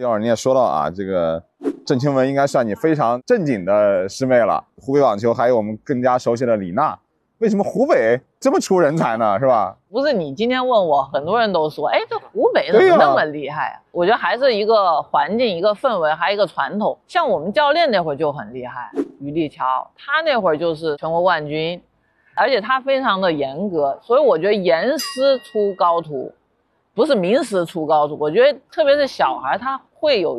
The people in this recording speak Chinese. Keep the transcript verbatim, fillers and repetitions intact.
一会儿你也说到啊，这个郑钦文应该算你非常正经的师妹了。湖北网球还有我们更加熟悉的李娜，为什么湖北这么出人才呢？是吧？ 不是你今天问我，很多人都说，哎，这湖北怎么那么厉害啊？我觉得还是一个环境、一个氛围，还有一个传统。像我们教练那会儿就很厉害，于立乔，他那会儿就是全国冠军，而且他非常的严格，所以我觉得严师出高徒，不是名师出高徒。我觉得特别是小孩，他会有